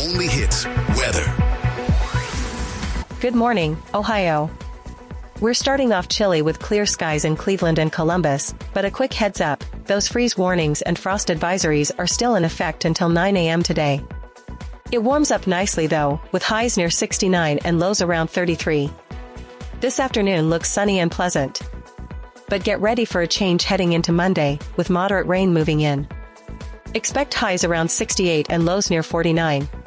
only hits, weather. Good morning, Ohio. We're starting off chilly with clear skies in Cleveland and Columbus, but a quick heads up, those freeze warnings and frost advisories are still in effect until 9 a.m. today. It warms up nicely though, with highs near 69 and lows around 33. This afternoon looks sunny and pleasant. But get ready for a change heading into Monday, with moderate rain moving in. Expect highs around 68 and lows near 49.